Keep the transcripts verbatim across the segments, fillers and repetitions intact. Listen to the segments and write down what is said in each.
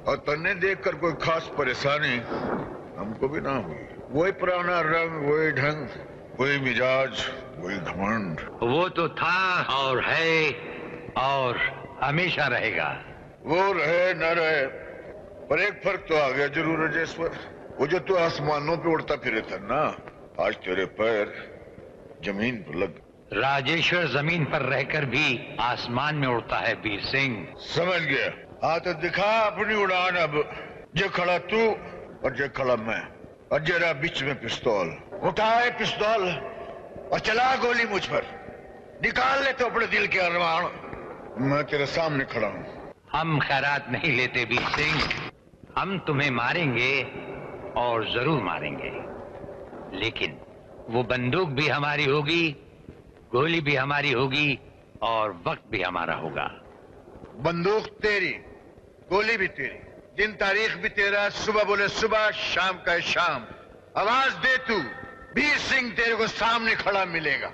और तन्ने देखकर कोई खास परेशानी हमको भी ना हुई। वही पुराना रंग, वही ढंग, वही मिजाज, वही घमंड। वो तो था और है और हमेशा रहेगा। वो रहे न रहे, पर एक फर्क तो आ गया जरूर राजेश्वर। वो जो तू आसमानों पे उड़ता फिरे था ना, आज तेरे पैर जमीन पर लग। राजेश्वर जमीन पर रहकर भी आसमान में उड़ता है वीर सिंह। समझ गया। हाँ तो दिखा अपनी उड़ान अब। जो खड़ा तू और जो खड़ा मैं, और जरा बीच में पिस्तौल। उठाए पिस्तौल और चला गोली मुझ पर। निकाल ले तो अपने दिल के अरमान। मैं तेरे सामने खड़ा हूँ। हम खैरात नहीं लेते वीर सिंह। हम तुम्हें मारेंगे और जरूर मारेंगे, लेकिन वो बंदूक भी हमारी होगी, गोली भी हमारी होगी और वक्त भी हमारा होगा। बंदूक तेरी, गोली भी तेरी, दिन तारीख भी तेरा, सुबह बोले सुबह, शाम का शाम। आवाज दे तू, वीर सिंह तेरे को सामने खड़ा मिलेगा।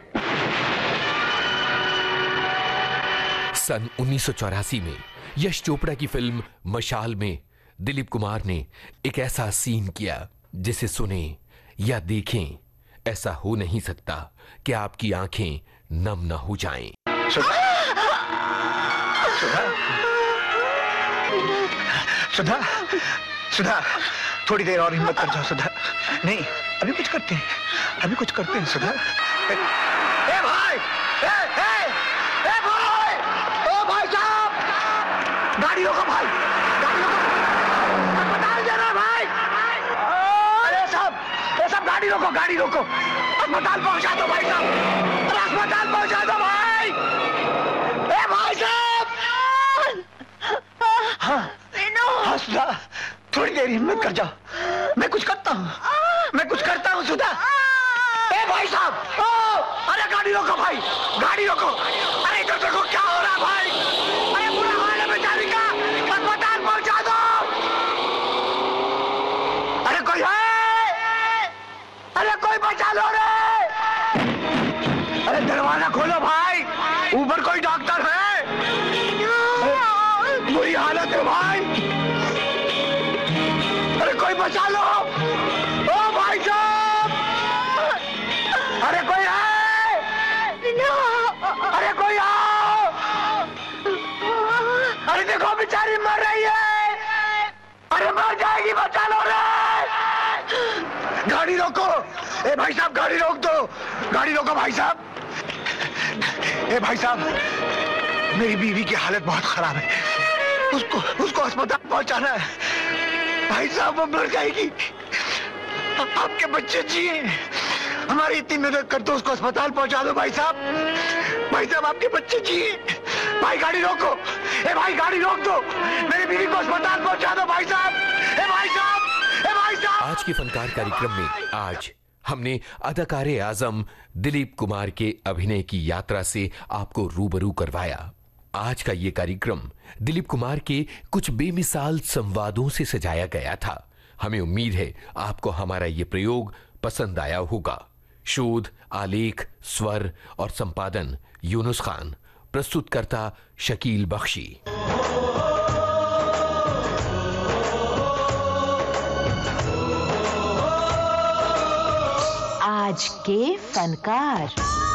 सन उन्नीस सौ चौरासी में यश चोपड़ा की फिल्म मशाल में दिलीप कुमार ने एक ऐसा सीन किया जिसे सुने या देखें ऐसा हो नहीं सकता कि आपकी आंखें नम न हो जाएं। सुधा, सुधा, सुधा, सुधा, थोड़ी देर और हिम्मत कर जाओ सुधा। नहीं, अभी कुछ करते हैं, अभी कुछ करते हैं सुधा। ए, ए भाई, ए, ए, ए भाई, ओ भाई साहब, गाड़ी रोको भाई, गाड़ी रोको, अस्पताल जाना भाई। अरे साहब, ए साहब गाड़ी रोको, गाड़ी रोको, अस्पताल पहुंचा दो भाई साहब, अरे अस्पताल पहुंचा दो भाई। ए भाई साहब, हाँ, हाँ सुधा, थोड़ी देर हिम्मत कर जाओ, मैं कुछ करता हूँ, मैं कुछ करता हूँ सुधा। ए भाई साहब, ओ, अरे गाड़ी रोको भाई, गाड़ी रोको, अरे इधर देखो क्या हो रहा है भाई, अरे बुरा हाल है बेचारी का, अस्पताल पहुंचा दो। अरे कोई है, अरे कोई बचा लो रे, अरे दरवाजा खोलो भाई, ऊपर कोई डॉक्टर है, बुरी हालत है भाई, अरे कोई बचा लो, ओ भाई साहब, अरे कोई है, अरे कोई आओ, अरे देखो बेचारी मर रही है, अरे मर जाएगी, बचा लो रे। गाड़ी रोको, ए भाई साहब गाड़ी रोक दो, गाड़ी रोको भाई साहब। ए भाई साहब, मेरी बीवी की हालत बहुत खराब है, उसको उसको अस्पताल पहुंचाना है भाई साहब, वो मर जाएगी, आपके बच्चे जिए, हमारी इतनी मदद कर दो, उसको अस्पताल पहुंचा दो भाई साहब, भाई साहब आपके बच्चे जिए, भाई गाड़ी रोको, ए भाई गाड़ी रोक दो, मेरी बीवी को अस्पताल पहुंचा दो भाई साहब, ए भाई साहब, ए भाई साहब। आज के फनकार कार्यक्रम में आज हमने अदाकारे आजम दिलीप कुमार के अभिनय की यात्रा से आपको रूबरू करवाया। आज का ये कार्यक्रम दिलीप कुमार के कुछ बेमिसाल संवादों से सजाया गया था। हमें उम्मीद है आपको हमारा ये प्रयोग पसंद आया होगा। शोध, आलेख, स्वर और संपादन यूनुस खान, प्रस्तुतकर्ता शकील बख्शी। आज के फनकार।